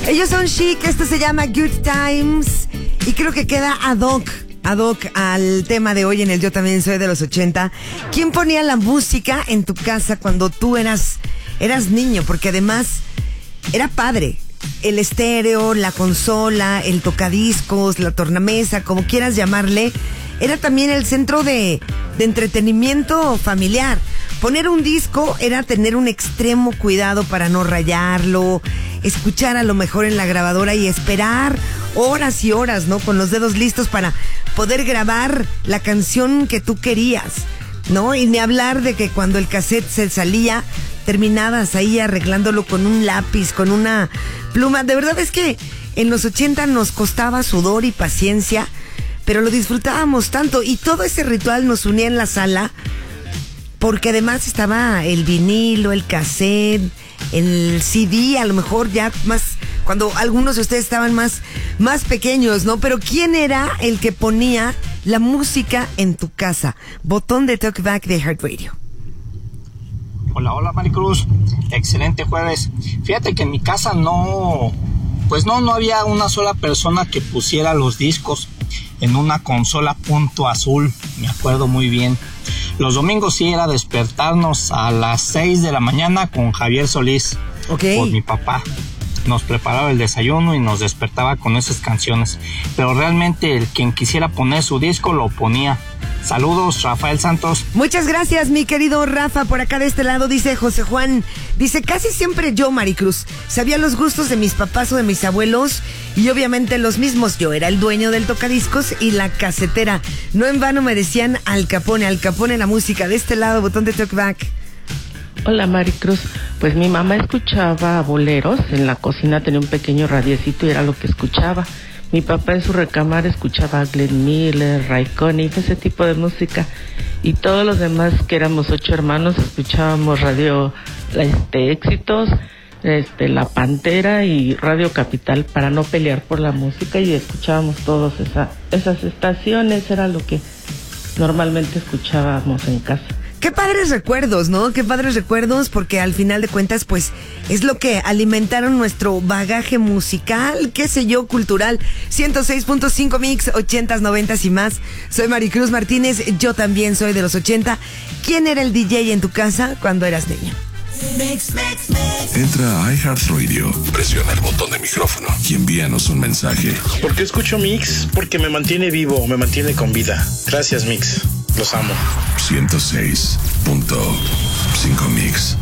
Ellos son Chic, esto se llama Good Times y creo que queda ad hoc al tema de hoy en el Yo También Soy de los 80. ¿Quién ponía la música en tu casa cuando tú eras niño? Porque además era padre. El estéreo, la consola, el tocadiscos, la tornamesa, como quieras llamarle, era también el centro de entretenimiento familiar. Poner un disco era tener un extremo cuidado para no rayarlo, escuchar a lo mejor en la grabadora y esperar horas y horas, ¿no? Con los dedos listos para poder grabar la canción que tú querías, ¿no? Y ni hablar de que cuando el cassette se salía, terminabas ahí arreglándolo con un lápiz, con una pluma. De verdad es que en los 80 nos costaba sudor y paciencia, pero lo disfrutábamos tanto y todo ese ritual nos unía en la sala porque además estaba el vinilo, el cassette, el CD, a lo mejor ya más, cuando algunos de ustedes estaban más pequeños, ¿no? Pero ¿quién era el que ponía la música en tu casa? Botón de Talkback de Heart Radio. Hola Maricruz, excelente jueves. Fíjate que en mi casa no había una sola persona que pusiera los discos en una consola punto azul, me acuerdo muy bien. Los domingos sí era despertarnos a las 6 de la mañana con Javier Solís, okay, por mi papá. Nos preparaba el desayuno y nos despertaba con esas canciones, pero realmente el quien quisiera poner su disco lo ponía. Saludos, Rafael Santos. Muchas gracias, mi querido Rafa. Por acá de este lado dice José Juan, dice, casi siempre yo, Maricruz, sabía los gustos de mis papás o de mis abuelos y obviamente los mismos. Yo era el dueño del tocadiscos y la casetera. No en vano me decían Al Capone la música. De este lado, botón de Talkback. Hola Maricruz, pues mi mamá escuchaba boleros, en la cocina tenía un pequeño radiecito y era lo que escuchaba. Mi papá en su recámara escuchaba a Glenn Miller, Ray Conniff, ese tipo de música. Y todos los demás, que éramos 8 hermanos, escuchábamos radio Éxitos, La Pantera y Radio Capital para no pelear por la música, y escuchábamos todos esas estaciones, era lo que normalmente escuchábamos en casa. Qué padres recuerdos, ¿no? Qué padres recuerdos, porque al final de cuentas, pues, es lo que alimentaron nuestro bagaje musical, qué sé yo, cultural. 106.5 Mix, 80s, 90s y más. Soy Maricruz Martínez, yo también soy de los 80. ¿Quién era el DJ en tu casa cuando eras niño? Entra a iHeartRadio, presiona el botón de micrófono y envíanos un mensaje. ¿Por qué escucho Mix? Porque me mantiene vivo, me mantiene con vida. Gracias, Mix. Los amo. 106.5 Mix.